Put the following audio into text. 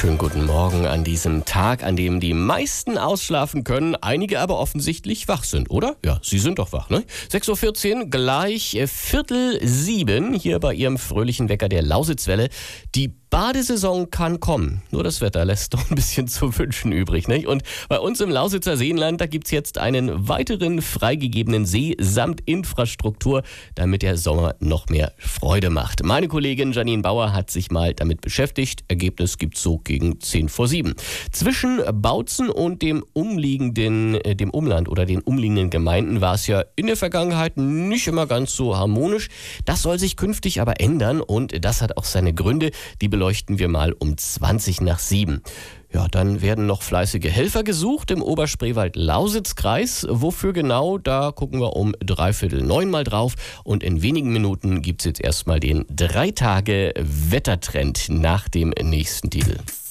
Schönen guten Morgen an diesem Tag, an dem die meisten ausschlafen können, einige aber offensichtlich wach sind, oder? Ja, Sie sind doch wach, ne? 6.14 Uhr, gleich 6:45 hier bei Ihrem fröhlichen Wecker der Lausitzwelle. Die Badesaison kann kommen, nur das Wetter lässt doch ein bisschen zu wünschen übrig, ne? Und bei uns im Lausitzer Seenland, da gibt's jetzt einen weiteren freigegebenen See samt Infrastruktur, damit der Sommer noch mehr Freude macht. Meine Kollegin Janine Bauer hat sich mal damit beschäftigt. Ergebnis gibt's so gegen 6:50. Zwischen Bautzen und dem Umland oder den umliegenden Gemeinden war es ja in der Vergangenheit nicht immer ganz so harmonisch. Das soll sich künftig aber ändern und das hat auch seine Gründe. Die beleuchten wir mal um 7:20. Ja, dann werden noch fleißige Helfer gesucht im Oberspreewald-Lausitz-Kreis. Wofür genau, da gucken wir um 8:45 mal drauf. Und in wenigen Minuten gibt's jetzt erstmal den 3-Tage-Wettertrend nach dem nächsten Titel.